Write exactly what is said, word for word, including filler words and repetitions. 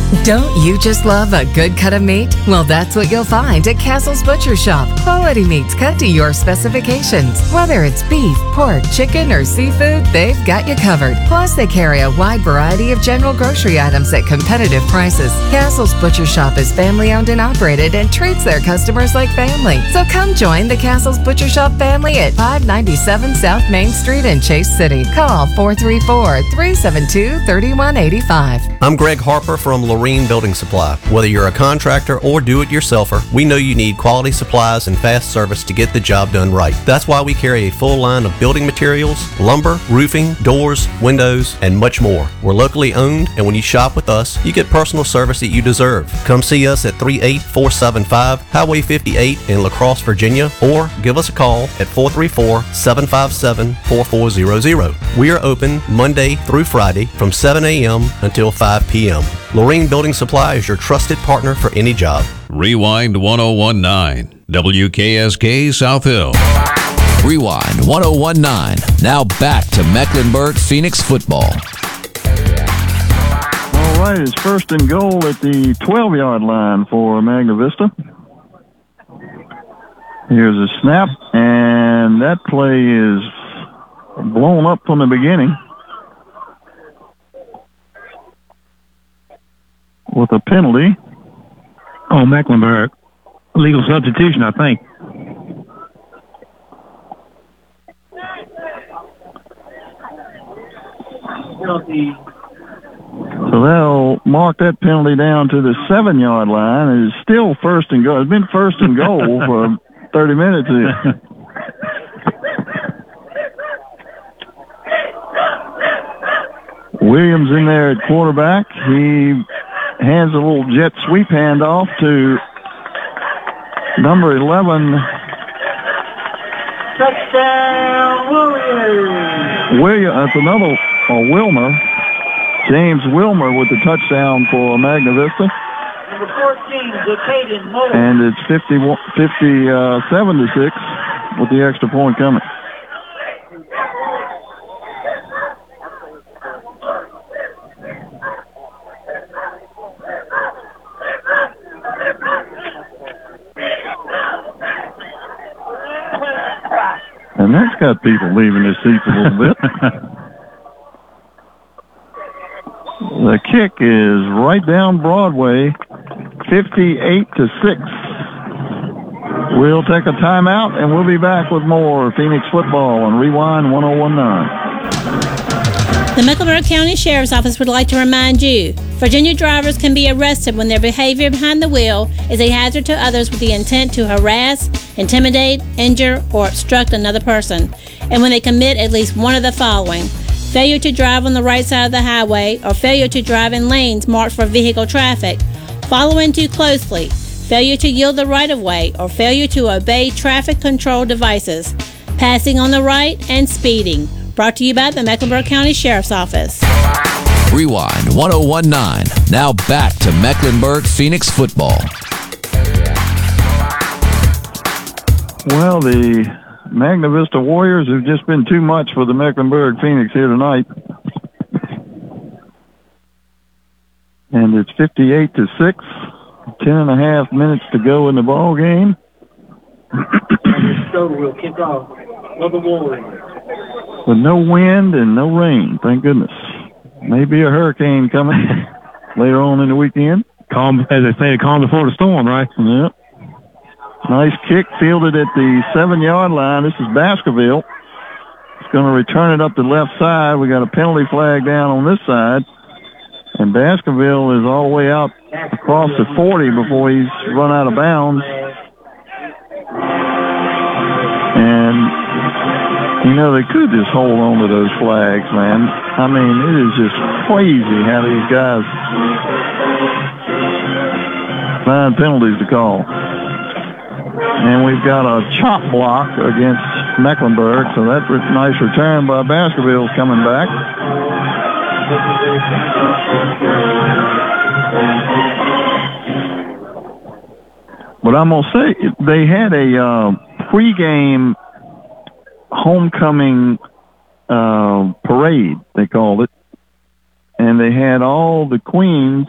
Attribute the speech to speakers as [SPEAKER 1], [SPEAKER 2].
[SPEAKER 1] Don't you just love a good cut of meat? Well, that's what you'll find at Castle's Butcher Shop. Quality meats cut to your specifications. Whether it's beef, pork, chicken, or seafood, they've got you covered. Plus, they carry a wide variety of general grocery items at competitive prices. Castle's Butcher Shop is family-owned and operated and treats their customers like family. So come join the Castle's Butcher Shop family at five ninety-seven South Main Street in Chase City. Call four three four, three seven two, three one eight five.
[SPEAKER 2] I'm Greg Harper from Lorene Building Supply. Whether you're a contractor or do-it-yourselfer, we know you need quality supplies and fast service to get the job done right. That's why we carry a full line of building materials, lumber, roofing, doors, windows, and much more. We're locally owned, and when you shop with us, you get personal service that you deserve. Come see us at three eight four seven five Highway fifty-eight in La Crosse, Virginia, or give us a call at four three four, seven five seven, four four zero zero. We are open Monday through Friday from seven a.m. until five p.m. Lorene Building Supply is your trusted partner for any job.
[SPEAKER 3] Rewind one oh one point nine, W K S K South Hill.
[SPEAKER 4] Rewind one oh one point nine. Now back to Mecklenburg Phoenix football.
[SPEAKER 5] All right, it's first and goal at the twelve-yard line for Magna Vista. Here's a snap, and that play is blown up from the beginning with a penalty.
[SPEAKER 6] Oh, Mecklenburg. Legal substitution, I think.
[SPEAKER 5] So they'll mark that penalty down to the seven-yard line. It's still first and goal. It's been first and goal for thirty minutes here. Williams in there at quarterback. He hands a little jet sweep handoff to number eleven.
[SPEAKER 7] Touchdown, Williams.
[SPEAKER 5] William, that's another, uh, Wilmer. James Wilmer with the touchdown for Magna Vista.
[SPEAKER 7] Number fourteen, Jacaden Moore.
[SPEAKER 5] And it's fifty-one, fifty-seven to six with the extra point coming. And that's got people leaving their seats a little bit. The kick is right down Broadway, fifty-eight to six. We'll take a timeout, and we'll be back with more Phoenix football on Rewind one oh one point nine.
[SPEAKER 8] The Mecklenburg County Sheriff's Office would like to remind you, Virginia drivers can be arrested when their behavior behind the wheel is a hazard to others with the intent to harass, intimidate, injure, or obstruct another person, and when they commit at least one of the following: failure to drive on the right side of the highway, or failure to drive in lanes marked for vehicle traffic, following too closely, failure to yield the right-of-way, or failure to obey traffic control devices, passing on the right, and speeding. Brought to you by the Mecklenburg County Sheriff's Office.
[SPEAKER 4] Rewind one oh one point nine. Now back to Mecklenburg Phoenix football.
[SPEAKER 5] Well, the Magna Vista Warriors have just been too much for the Mecklenburg Phoenix here tonight. And it's fifty-eight to six. Ten and a half minutes to go in the ball game.
[SPEAKER 7] Will kick off for the Warriors.
[SPEAKER 5] With no wind and no rain, thank goodness. Maybe a hurricane coming later on in the weekend.
[SPEAKER 6] Calm, as they say, calm before the storm, right?
[SPEAKER 5] Yep. Nice kick fielded at the seven-yard line. This is Baskerville. It's going to return it up the left side. We got a penalty flag down on this side. And Baskerville is all the way out across the forty before he's run out of bounds. And, you know, they could just hold on to those flags, man. I mean, it is just crazy how these guys find penalties to call. And we've got a chop block against Mecklenburg, so that's a nice return by Baskerville's coming back. But I'm going to say, they had a uh, pregame homecoming uh, parade, they called it. And they had all the queens